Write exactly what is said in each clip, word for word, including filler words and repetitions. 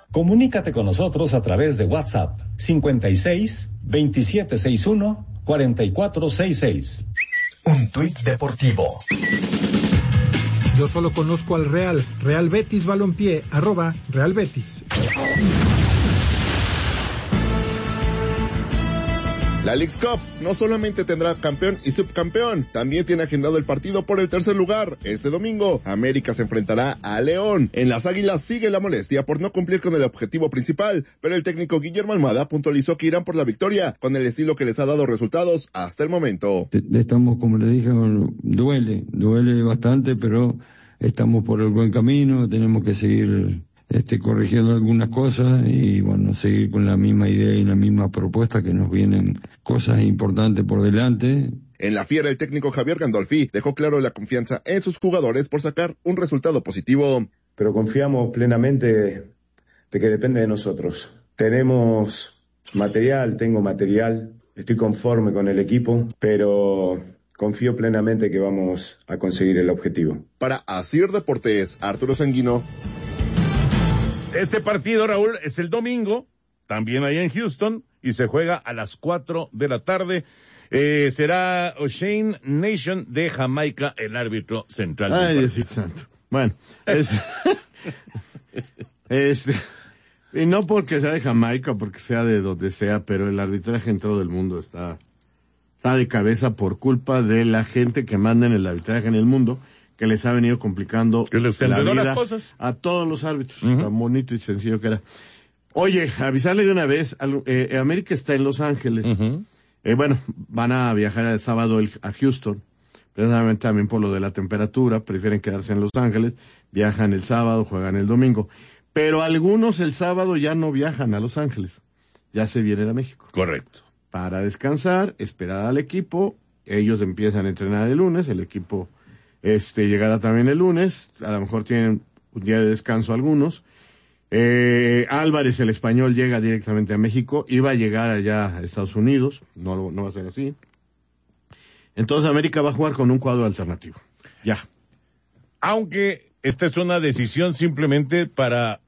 Comunícate con nosotros a través de WhatsApp cincuenta y seis, veintisiete sesenta y uno, cuarenta y cuatro sesenta y seis. Un tuit deportivo. Yo solo conozco al Real, Real Betis Balompié, arroba Real Betis. La Leagues Cup no solamente tendrá campeón y subcampeón, también tiene agendado el partido por el tercer lugar. Este domingo, América se enfrentará a León. En las Águilas sigue la molestia por no cumplir con el objetivo principal, pero el técnico Guillermo Almada puntualizó que irán por la victoria, con el estilo que les ha dado resultados hasta el momento. Estamos, como le dije, duele, duele bastante, pero estamos por el buen camino, tenemos que seguir Este, corrigiendo algunas cosas y bueno, seguir con la misma idea y la misma propuesta, que nos vienen cosas importantes por delante. En la Fiera, el técnico Javier Gandolfi dejó claro la confianza en sus jugadores por sacar un resultado positivo. Pero confiamos plenamente de que depende de nosotros. Tenemos material, tengo material, estoy conforme con el equipo, pero confío plenamente que vamos a conseguir el objetivo. Para Asir Deportes, Arturo Sanguino. Este partido, Raúl, es el domingo, también allá en Houston, y se juega a las cuatro de la tarde. Eh, será O'Shane Nation de Jamaica el árbitro central. Ay, Dios santo. Bueno, es, es, y no porque sea de Jamaica, porque sea de donde sea, pero el arbitraje en todo el mundo está, está de cabeza por culpa de la gente que manda en el arbitraje en el mundo, que les ha venido complicando que les la vida las cosas a todos los árbitros, uh-huh. tan bonito y sencillo que era. Oye, avisarle de una vez, eh, América está en Los Ángeles, uh-huh. eh, bueno, van a viajar el sábado el, a Houston, precisamente también por lo de la temperatura, prefieren quedarse en Los Ángeles, viajan el sábado, juegan el domingo, pero algunos el sábado ya no viajan a Los Ángeles, ya se vienen a México. Correcto. Para descansar, esperar al equipo, ellos empiezan a entrenar el lunes, el equipo Este, llegará también el lunes, a lo mejor tienen un día de descanso algunos. Eh, Álvarez, el español, llega directamente a México, iba a llegar allá a Estados Unidos, no, no va a ser así. Entonces América va a jugar con un cuadro alternativo, ya. Aunque esta es una decisión simplemente para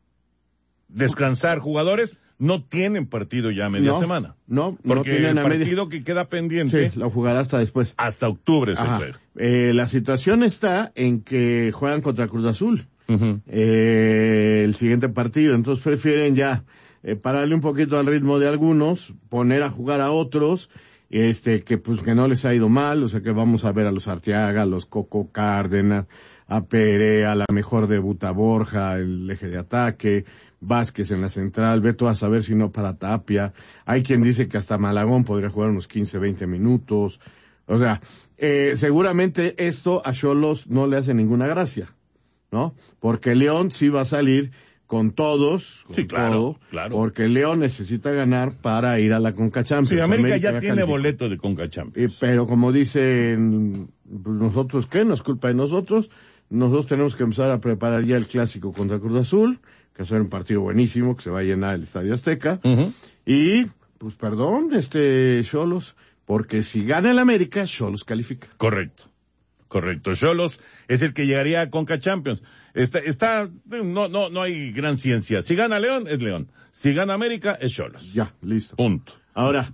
descansar jugadores, no tienen partido ya a media no, semana. No, porque no tienen el a partido media... que queda pendiente. Sí, lo jugará hasta después. Hasta octubre se Ajá. juega. Eh, la situación está en que juegan contra Cruz Azul. Uh-huh. Eh, el siguiente partido, entonces prefieren ya eh, pararle un poquito al ritmo de algunos, poner a jugar a otros, este, que pues que no les ha ido mal, o sea que vamos a ver a los Arteaga, a los Coco Cárdenas, a Perea, a la mejor debuta Borja, el eje de ataque, Vázquez en la central, Beto a saber si no para Tapia, hay quien dice que hasta Malagón podría jugar unos quince, veinte minutos, o sea, eh, seguramente esto a Xolos no le hace ninguna gracia, ¿no? Porque León sí va a salir con todos, con sí, claro, todo, claro. Porque León necesita ganar para ir a la Conca Champions. Sí, América, América ya tiene calificó. boleto de Conca Champions. Y, pero como dicen, pues nosotros, ¿qué? No es culpa de nosotros. Nosotros tenemos que empezar a preparar ya el clásico contra Cruz Azul, que va a ser un partido buenísimo, que se va a llenar el Estadio Azteca. Uh-huh. Y, pues perdón, este, Xolos, porque si gana el América, Xolos califica. Correcto. Correcto, Xolos es el que llegaría a Conca Champions. Está, está, no, no, no hay gran ciencia. Si gana León, es León. Si gana América, es Xolos. Ya, listo. Punto. Ahora,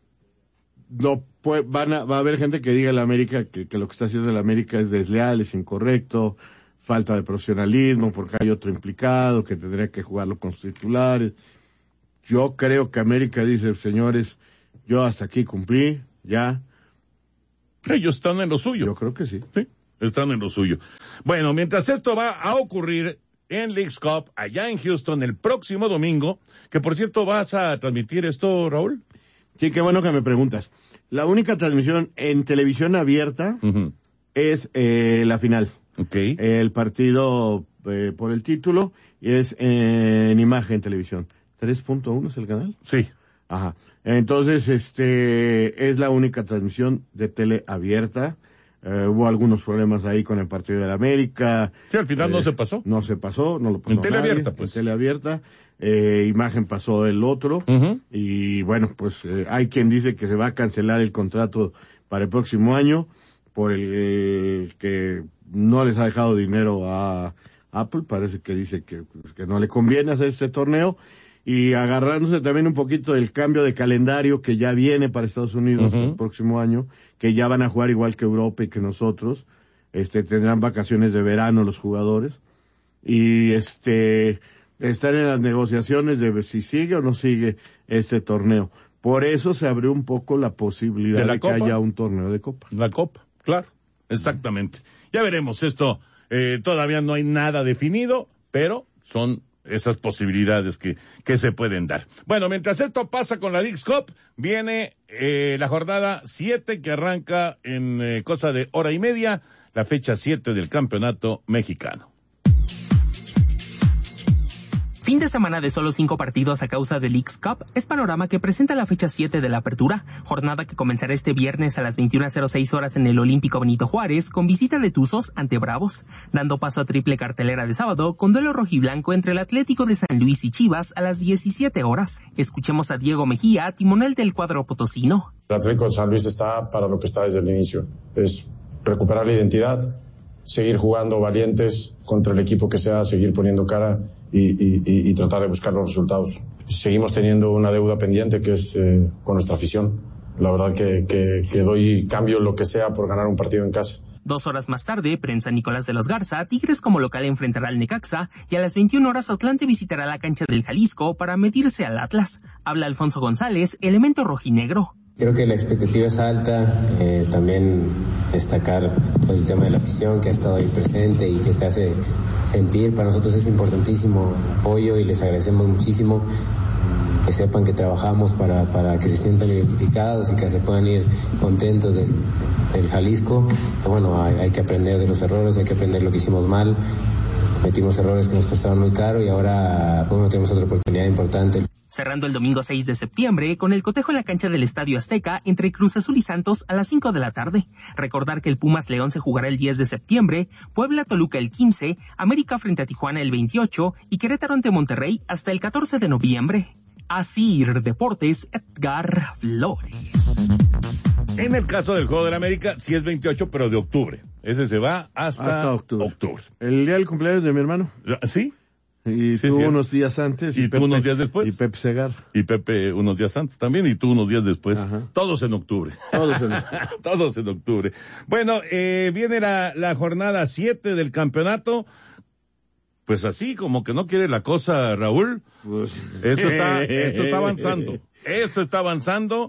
no puede, van a, va a haber gente que diga el América que, que lo que está haciendo el América es desleal, es incorrecto, falta de profesionalismo, porque hay otro implicado que tendría que jugarlo con sus titulares. Yo creo que América dice, señores, yo hasta aquí cumplí, ya. Ellos están en lo suyo. Yo creo que sí. Sí, están en lo suyo. Bueno, mientras esto va a ocurrir en Leagues Cup, allá en Houston, el próximo domingo, que por cierto, ¿vas a transmitir esto, Raúl? Sí, qué bueno que me preguntas. La única transmisión en televisión abierta uh-huh. es eh, la final. Okay. El partido eh, por el título es eh, en imagen televisión. ¿tres punto uno es el canal? Sí. Ajá. Entonces, este, es la única transmisión de tele abierta. Eh, hubo algunos problemas ahí con el partido de la América. Sí, al final eh, no se pasó. No se pasó, no lo pasó En tele nadie, abierta, pues. En tele abierta. Eh, imagen pasó el otro. Uh-huh. Y bueno, pues eh, hay quien dice que se va a cancelar el contrato para el próximo año por el eh, que no les ha dejado dinero a, a Apple parece que dice que, que no le conviene hacer este torneo, y agarrándose también un poquito del cambio de calendario que ya viene para Estados Unidos uh-huh. el próximo año, que ya van a jugar igual que Europa y que nosotros, este, tendrán vacaciones de verano los jugadores, y este, están en las negociaciones de si sigue o no sigue este torneo. Por eso se abrió un poco la posibilidad de, la de que haya un torneo de Copa. La Copa, claro, exactamente. Uh-huh. Ya veremos esto, eh, todavía no hay nada definido, pero son esas posibilidades que, que se pueden dar. Bueno, mientras esto pasa con la Leagues Cup, viene eh, la jornada siete que arranca en eh, cosa de hora y media, la fecha siete del campeonato mexicano. Fin de semana de solo cinco partidos a causa de Leagues Cup es panorama que presenta la fecha siete de la apertura, jornada que comenzará este viernes a las veintiuna cero seis horas en el Olímpico Benito Juárez con visita de Tuzos ante Bravos, dando paso a triple cartelera de sábado con duelo rojiblanco entre el Atlético de San Luis y Chivas a las diecisiete horas. Escuchemos a Diego Mejía, timonel del cuadro potosino. El Atlético de San Luis está para lo que está desde el inicio, es recuperar la identidad, seguir jugando valientes contra el equipo que sea, seguir poniendo cara y, y, y tratar de buscar los resultados. Seguimos teniendo una deuda pendiente que es eh, con nuestra afición. La verdad que, que, que doy cambio lo que sea por ganar un partido en casa. Dos horas más tarde, prensa Nicolás de los Garza, Tigres como local enfrentará al Necaxa y a las veintiuna horas Atlante visitará la cancha del Jalisco para medirse al Atlas. Habla Alfonso González, elemento rojinegro. Creo que la expectativa es alta, eh, también destacar el tema de la afición que ha estado ahí presente y que se hace sentir. Para nosotros es importantísimo apoyo y les agradecemos muchísimo que sepan que trabajamos para, para que se sientan identificados y que se puedan ir contentos del, del Jalisco. Bueno, hay, hay que aprender de los errores, hay que aprender lo que hicimos mal. Metimos errores que nos costaron muy caro y ahora bueno, tenemos otra oportunidad importante. Cerrando el domingo seis de septiembre con el cotejo en la cancha del Estadio Azteca entre Cruz Azul y Santos a las cinco de la tarde. Recordar que el Pumas León se jugará el diez de septiembre, Puebla Toluca el quince, América frente a Tijuana el veintiocho y Querétaro ante Monterrey hasta el catorce de noviembre. Asir Deportes, Edgar Flores. En el caso del juego de la América, sí es veintiocho, pero de octubre. Ese se va hasta, hasta octubre. octubre. El día del cumpleaños de mi hermano. ¿Sí? Y sí, tú sí, unos días antes. Y, y Pepe, tú unos días después. Y Pepe Segar. Y Pepe unos días antes también, y tú unos días después. Ajá. Todos en octubre. Todos en octubre. Todos en octubre. Bueno, eh, viene la, la jornada siete del campeonato. Pues así, como que no quiere la cosa, Raúl. Pues... Esto está, esto está avanzando. Esto está avanzando.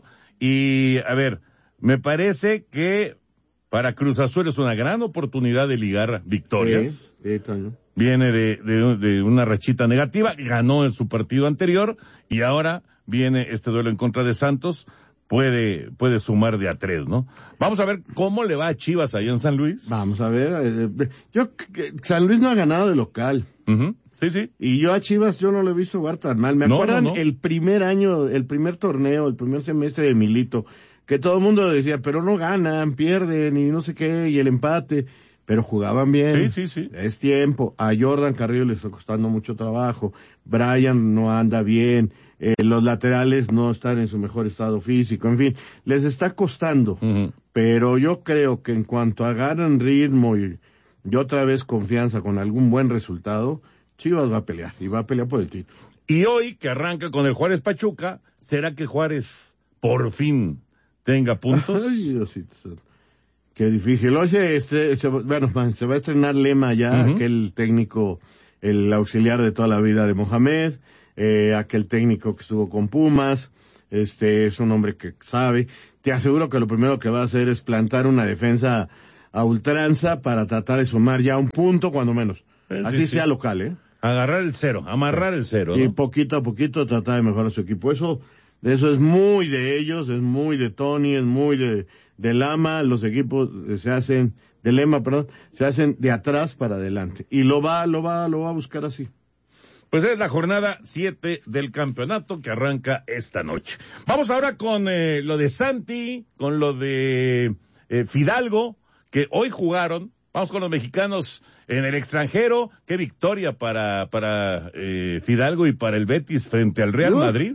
Y, a ver, me parece que para Cruz Azul es una gran oportunidad de ligar victorias. Sí, sí, Toño. Viene de, de, de una rachita negativa, ganó en su partido anterior y ahora viene este duelo en contra de Santos, puede puede sumar de a tres, ¿no? Vamos a ver cómo le va a Chivas allá en San Luis. Vamos a ver, eh, yo San Luis no ha ganado de local. Uh-huh. Sí, sí. Y yo a Chivas yo no lo he visto jugar tan mal. ¿Me no, acuerdan no, no. el primer año, el primer torneo, el primer semestre de Milito, que todo el mundo decía, pero no ganan, pierden y no sé qué, y el empate, pero jugaban bien. Sí, sí, sí. Es tiempo. A Jordan Carrillo le está costando mucho trabajo. Brian no anda bien. Eh, los laterales no están en su mejor estado físico. En fin, les está costando. Uh-huh. Pero yo creo que en cuanto agarran ritmo y, y otra vez confianza con algún buen resultado, Chivas va a pelear. Y va a pelear por el título. Y hoy, que arranca con el Juárez Pachuca, ¿será que Juárez por fin tenga puntos? Ay, Diosito. Qué difícil. Hoy se, este, se, bueno, se va a estrenar Lema ya, uh-huh. aquel técnico, el auxiliar de toda la vida de Mohamed, eh, aquel técnico que estuvo con Pumas, este, es un hombre que sabe. Te aseguro que lo primero que va a hacer es plantar una defensa a ultranza para tratar de sumar ya un punto, cuando menos. Sí, Así sí, sea sí. local, ¿eh? Agarrar el cero, amarrar el cero, ¿no? Y poquito a poquito tratar de mejorar su equipo. Eso, eso es muy de ellos, es muy de Tony, es muy de... de Lama, los equipos se hacen, de Lema, perdón, se hacen de atrás para adelante. Y lo va, lo va, lo va a buscar así. Pues es la jornada siete del campeonato que arranca esta noche. Vamos ahora con eh, lo de Santi, con lo de eh, Fidalgo, que hoy jugaron. Vamos con los mexicanos en el extranjero. Qué victoria para, para eh, Fidalgo y para el Betis frente al Real Madrid.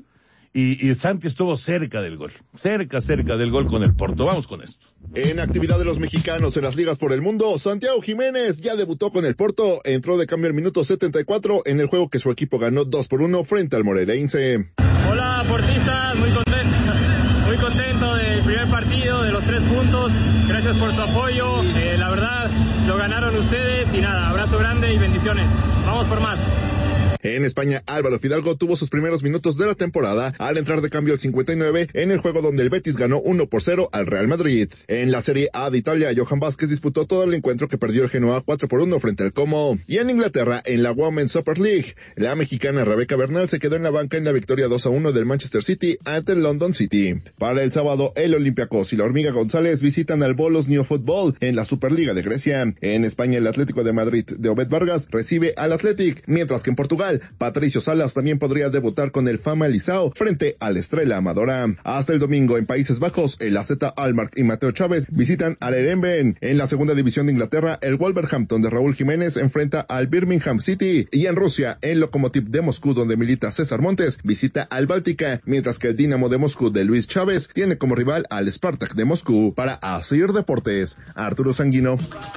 y, y Santi estuvo cerca del gol, cerca, cerca del gol con el Porto. Vamos con esto. En actividad de los mexicanos en las ligas por el mundo, Santiago Jiménez ya debutó con el Porto, entró de cambio al minuto setenta y cuatro en el juego que su equipo ganó dos por uno frente al Moreirense. Hola portistas, muy contento, muy contento del primer partido, de los tres puntos, gracias por su apoyo, eh, la verdad lo ganaron ustedes y nada, abrazo grande y bendiciones, vamos por más. En España, Álvaro Fidalgo tuvo sus primeros minutos de la temporada al entrar de cambio al cincuenta y nueve en el juego donde el Betis ganó uno por cero al Real Madrid. En la Serie A de Italia, Johan Vázquez disputó todo el encuentro que perdió el Genoa cuatro por uno frente al Como. Y en Inglaterra, en la Women's Super League, la mexicana Rebeca Bernal se quedó en la banca en la victoria dos a uno del Manchester City ante el London City. Para el sábado, el Olympiacos y la Hormiga González visitan al Bolos Neo Football en la Superliga de Grecia. En España, el Atlético de Madrid de Obed Vargas recibe al Athletic, mientras que en Portugal, Patricio Salas también podría debutar con el Famalicão frente al Estrela Amadora. Hasta el domingo en Países Bajos, el A Z Alkmaar y Mateo Chávez visitan al Herenveen. En la segunda división de Inglaterra, el Wolverhampton de Raúl Jiménez enfrenta al Birmingham City. Y en Rusia, el Lokomotiv de Moscú, donde milita César Montes, visita al Báltica, mientras que el Dinamo de Moscú de Luis Chávez tiene como rival al Spartak de Moscú. Para Asir Deportes, Arturo Sanguino.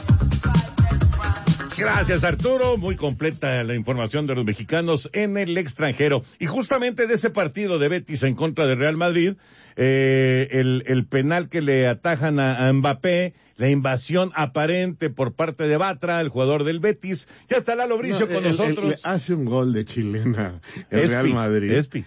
Gracias, Arturo. Muy completa la información de los mexicanos en el extranjero. Y justamente de ese partido de Betis en contra de Real Madrid, eh, el, el penal que le atajan a, a Mbappé, la invasión aparente por parte de Batra, el jugador del Betis. Ya está Lalo Bricio no, con el, nosotros. El, el, hace un gol de chilena el Espi, Real Madrid. Espi.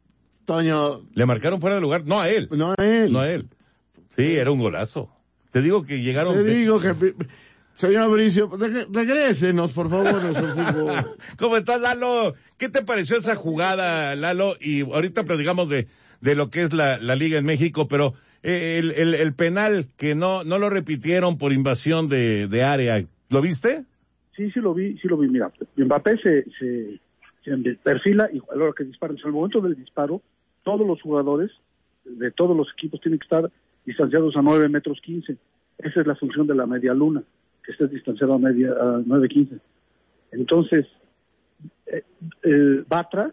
Toño. ¿Le marcaron fuera de lugar? No a él. No a él. No a él. Sí, era un golazo. Te digo que llegaron... Te digo que... Señor Bricio, reg regrésenos, por favor, nuestro fútbol. ¿Cómo estás, Lalo? ¿Qué te pareció esa jugada, Lalo? Y ahorita platicamos de, de lo que es la, la Liga en México, pero eh, el, el, el penal que no, no lo repitieron por invasión de, de área, ¿lo viste? Sí, sí lo vi, sí lo vi. Mira, Mbappé se, se, se perfila y a la hora que dispara, en el momento del disparo, todos los jugadores de todos los equipos tienen que estar distanciados a nueve metros quince. Esa es la función de la media luna, que estés distanciado a media a nueve quince. Entonces, eh, el Batra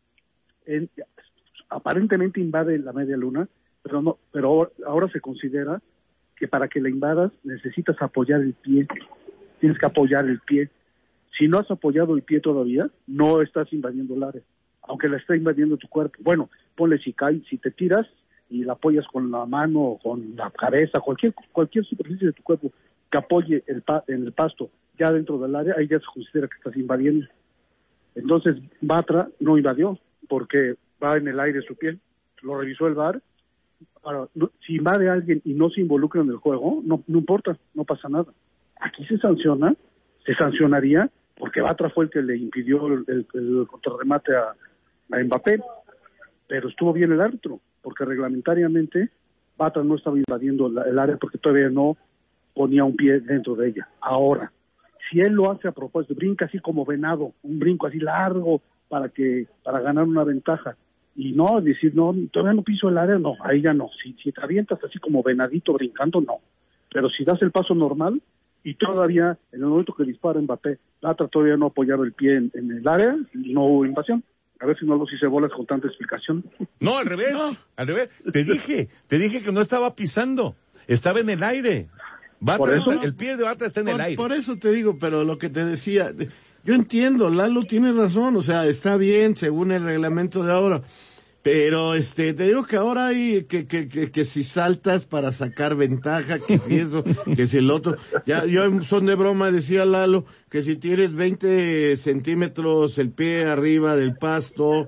en, aparentemente invade la media luna, pero no, pero ahora, ahora se considera que para que la invadas necesitas apoyar el pie, tienes que apoyar el pie. Si no has apoyado el pie todavía, no estás invadiendo el área, aunque la está invadiendo tu cuerpo. Bueno, ponle si cae, si te tiras y la apoyas con la mano o con la cabeza, cualquier cualquier superficie de tu cuerpo que apoye el pa en el pasto ya dentro del área, ahí ya se considera que estás invadiendo. Entonces Batra no invadió porque va en el aire su pie, lo revisó el V A R. Ahora, no, si invade a alguien y no se involucra en el juego, no, no importa, no pasa nada. Aquí se sanciona, se sancionaría porque Batra fue el que le impidió el, el, el contrarremate a, a Mbappé, pero estuvo bien el árbitro, porque reglamentariamente Batra no estaba invadiendo la, el área porque todavía no ponía un pie dentro de ella. Ahora, si él lo hace a propósito, brinca así como venado, un brinco así largo para que para ganar una ventaja, y no decir, no, todavía no piso el área, no, ahí ya no. Si, si te avientas así como venadito brincando, no. Pero si das el paso normal, y todavía, en el momento que dispara Mbappé, Batra todavía no apoyaba el pie en, en el área, y no hubo invasión. A ver si no los hice bolas con tanta explicación. No, al revés, no. al revés. Te dije, te dije que no estaba pisando, estaba en el aire. Batra, ¿por eso? El pie de Batra está en por, el aire. Por eso te digo, pero lo que te decía, yo entiendo, Lalo tiene razón, o sea, está bien según el reglamento de ahora, pero este, te digo que ahora hay que, que, que, que si saltas para sacar ventaja, que si eso, que si el otro, ya, yo en son de broma decía Lalo, que si tienes veinte centímetros el pie arriba del pasto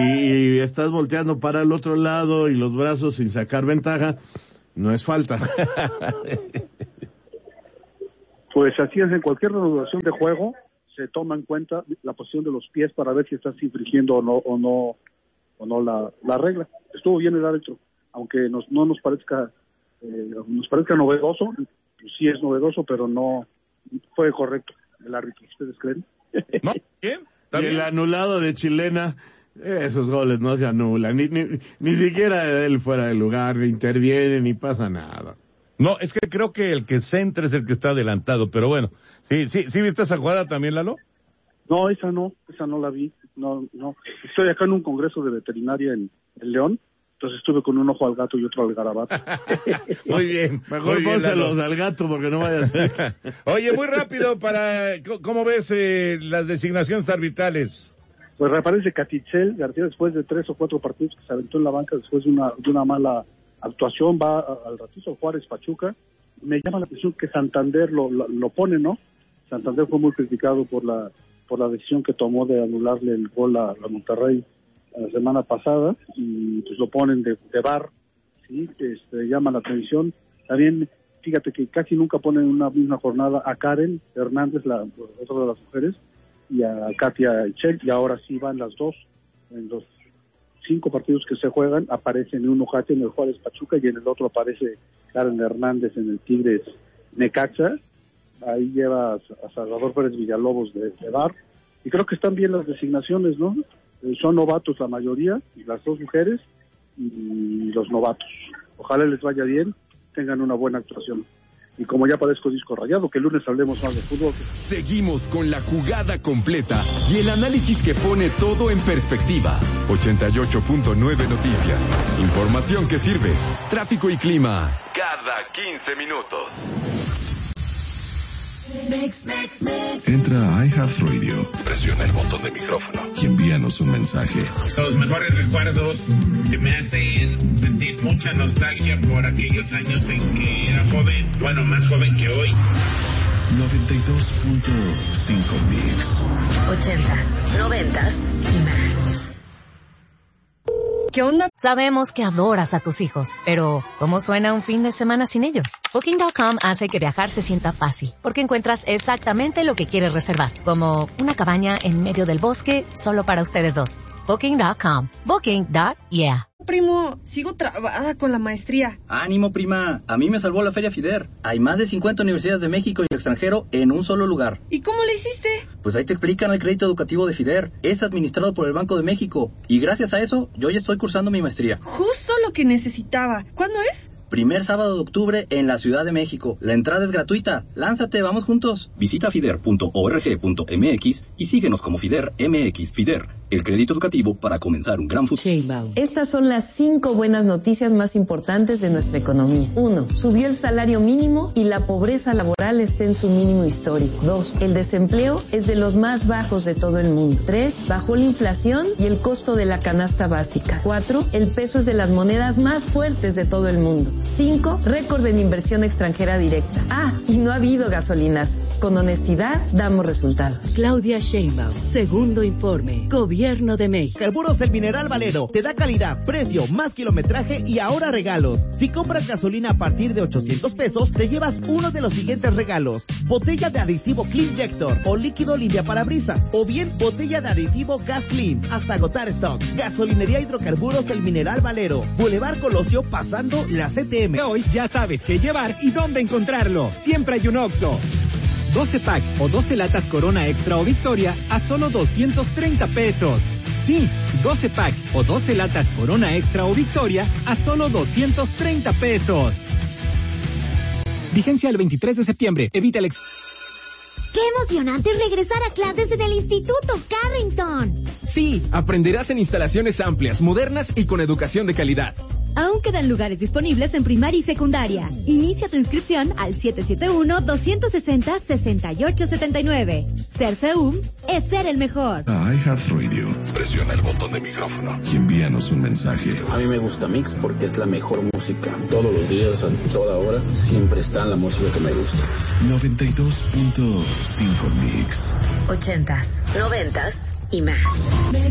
y estás volteando para el otro lado y los brazos sin sacar ventaja, no es falta. Pues así es, en cualquier regulación de juego se toma en cuenta la posición de los pies para ver si estás infringiendo o no o no o no la, la regla. Estuvo bien el árbitro, aunque nos, no nos parezca eh, nos parezca novedoso, pues sí es novedoso, pero no fue correcto el árbitro. ¿Ustedes creen? ¿No? ¿Bien? Y el anulado de Chilena, esos goles no se anulan, ni, ni, ni siquiera él fuera de lugar, ni interviene, ni pasa nada. No, es que creo que el que centra es el que está adelantado, pero bueno, sí, sí, ¿sí viste esa jugada también, Lalo? No, esa no, esa no la vi, no, no. Estoy acá en un congreso de veterinaria en, el León. Entonces estuve con un ojo al gato y otro al garabato. Muy bien. Mejor pónselos al gato porque no vaya a ser. Oye, muy rápido, para ¿cómo ves eh, las designaciones arbitrales? Pues reaparece Catitzel García después de tres o cuatro partidos que se aventó en la banca después de una, de una mala actuación, va a, al ratito Juárez Pachuca. Me llama la atención que Santander lo, lo, lo pone, ¿no? Santander fue muy criticado por la por la decisión que tomó de anularle el gol a, a Monterrey la semana pasada, y pues lo ponen de, de V A R, ¿sí? Este, llama la atención. También, fíjate que casi nunca ponen en una misma jornada a Karen Hernández, la otra de las mujeres, y a Katia Echel, y ahora sí van las dos. En los cinco partidos que se juegan, aparece en uno Katia en el Juárez Pachuca, y en el otro aparece Karen Hernández en el Tigres Necaxa. Ahí lleva a Salvador Pérez Villalobos de, de V A R, y creo que están bien las designaciones, ¿no? Son novatos la mayoría, las dos mujeres y los novatos. Ojalá les vaya bien, tengan una buena actuación. Y como ya parezco disco rayado, que el lunes hablemos más de fútbol. Seguimos con la jugada completa y el análisis que pone todo en perspectiva. ochenta y ocho punto nueve Noticias. Información que sirve. Tráfico y clima. Cada quince minutos. Mix, mix, mix. Entra a iHeartRadio, presiona el botón de micrófono y envíanos un mensaje. Los mejores recuerdos que me hacen sentir mucha nostalgia por aquellos años en que era joven, bueno, más joven que hoy. noventa y dos punto cinco Mix. Ochentas, noventas y más. ¿Qué onda? Sabemos que adoras a tus hijos, pero ¿cómo suena un fin de semana sin ellos? Booking punto com hace que viajar se sienta fácil, porque encuentras exactamente lo que quieres reservar, como una cabaña en medio del bosque solo para ustedes dos. Booking punto com. Booking. Yeah. Primo, sigo trabada con la maestría. Ánimo, prima. A mí me salvó la Feria FIDER. Hay más de cincuenta universidades de México y extranjero en un solo lugar. ¿Y cómo le hiciste? Pues ahí te explican el crédito educativo de FIDER. Es administrado por el Banco de México. Y gracias a eso, yo ya estoy cursando mi maestría. Justo lo que necesitaba. ¿Cuándo es? Primer sábado de octubre en la Ciudad de México. La entrada es gratuita. Lánzate, vamos juntos. Visita fider punto org punto mx y síguenos como FIDER M X. FIDER, el crédito educativo para comenzar un gran futuro. Estas son las cinco buenas noticias más importantes de nuestra economía. Uno, subió el salario mínimo y la pobreza laboral está en su mínimo histórico. Dos, el desempleo es de los más bajos de todo el mundo. Tres, bajó la inflación y el costo de la canasta básica. Cuatro, el peso es de las monedas más fuertes de todo el mundo. Cinco, récord en inversión extranjera directa. Ah, y no ha habido gasolinas. Con honestidad, damos resultados. Claudia Sheinbaum, segundo informe. Gobierno de México. Carburos El Mineral Valero te da calidad, precio, más kilometraje y ahora regalos. Si compras gasolina a partir de ochocientos pesos, te llevas uno de los siguientes regalos: botella de aditivo Clean Injector o líquido limpia parabrisas, o bien botella de aditivo Gas Clean, hasta agotar stock. Gasolinería Hidrocarburos El Mineral Valero, Boulevard Colosio, pasando la C T M. Hoy ya sabes qué llevar y dónde encontrarlo. Siempre hay un Oxxo. doce pack o doce latas Corona Extra o Victoria a solo doscientos treinta pesos. Sí, doce pack o doce latas Corona Extra o Victoria a solo doscientos treinta pesos. Vigencia el veintitrés de septiembre. Evita el ex... ¡Qué emocionante es regresar a clases en el Instituto Carrington! Sí, aprenderás en instalaciones amplias, modernas y con educación de calidad. Aún quedan lugares disponibles en primaria y secundaria. Inicia tu inscripción al siete siete uno, dos seis cero, seis ocho siete nueve. Ser C U M es ser el mejor. A iHeartRadio, presiona el botón de micrófono y envíanos un mensaje. A mí me gusta Mix porque es la mejor música. Todos los días, a toda hora, siempre está la música que me gusta. noventa y dos punto cinco Mix. Ochentas, noventas y más.